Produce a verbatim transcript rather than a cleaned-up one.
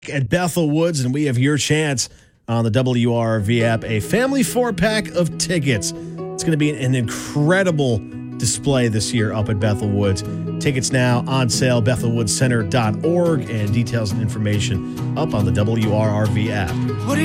At Bethel Woods, and we have your chance on the W R V app, a family four-pack of tickets. It's going to be an incredible display this year up at Bethel Woods. Tickets now on sale, bethel woods center dot org, and details and information up on the W R V app.